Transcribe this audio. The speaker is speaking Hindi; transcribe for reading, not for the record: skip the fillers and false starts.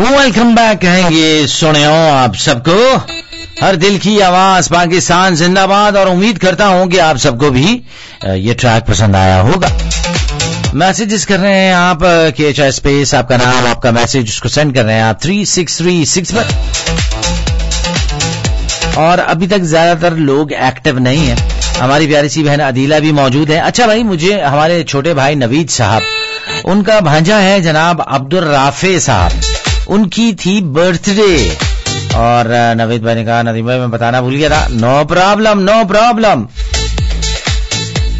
वेलकम बैक कहेंगे सुनियो आप सबको। हर दिल की आवाज पाकिस्तान जिंदाबाद। और उम्मीद करता हूं कि आप सबको भी ये ट्रैक पसंद आया होगा। मैसेजेस कर रहे हैं आप KHI स्पेस आपका नाम आपका मैसेज उसको सेंड कर रहे हैं आप 3636 पर। और अभी तक ज्यादातर लोग एक्टिव नहीं है। हमारी प्यारी सी बहन अदीला भी मौजूद है। अच्छा भाई, मुझे हमारे छोटे भाई नवीद साहब, उनका भांजा है जनाब अब्दुल राफे साहब, उनकी थी बर्थडे। और नवीद भाई ने कहा नदीम भाई मैं बताना भूल गया था। No problem no problem.